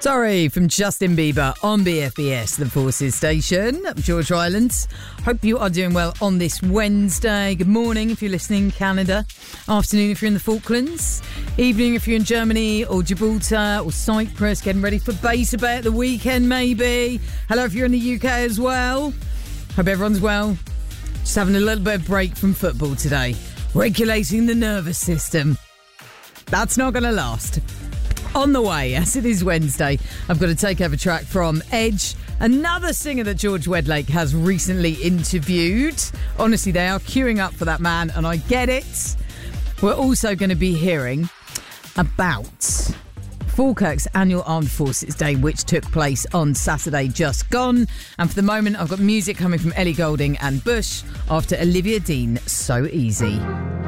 Sorry, from Justin Bieber on BFBS, the Forces Station, George Islands. Hope you are doing well on this Wednesday. Good morning if you're listening in Canada. Afternoon if you're in the Falklands. Evening if you're in Germany or Gibraltar or Cyprus, getting ready for Base Bay at the weekend maybe. Hello if you're in the UK as well. Hope everyone's well. Just having a little bit of break from football today. Regulating the nervous system. That's not going to last. On the way, as it is Wednesday, I've got to take over track from Edge, another singer that George Wedlake has recently interviewed. Honestly, they are queuing up for that man, and I get it. We're also going to be hearing about Falkirk's annual Armed Forces Day, which took place on Saturday just gone. And for the moment, I've got music coming from Ellie Goulding and Bush after Olivia Dean, So Easy.